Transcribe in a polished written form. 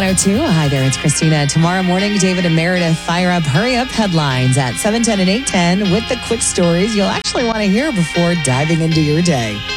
102. Hi there, it's Christina. Tomorrow morning, David and Meredith fire up Hurry Up headlines at 7:10 and 8:10 with the quick stories you'll actually want to hear before diving into your day.